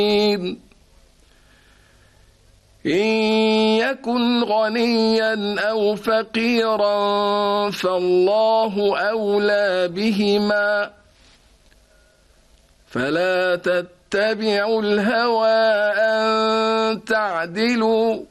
إن يكن غنيا أو فقيرا فالله أولى بهما، فلا تتبعوا الهوى أن تعدلوا